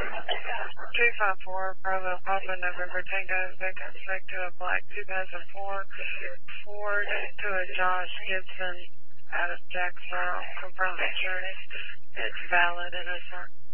254 Bravo Papa November Tango Victim Spec to a black 2004 Ford to a Josh Gibson out of Jacksboro. Confirm insurance. It's valid and it's